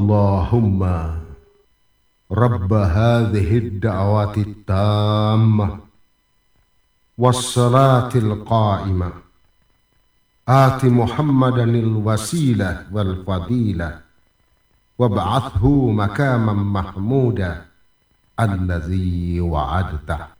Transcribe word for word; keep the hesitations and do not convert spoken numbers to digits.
Allahumma Rabb hadhihi ad-da'wati at-tammah was-salati al-qa'imah ati Muhammadan al-wasilah wal-fadilah wab'athhu makaman mahmuda alladhi wa'adtah.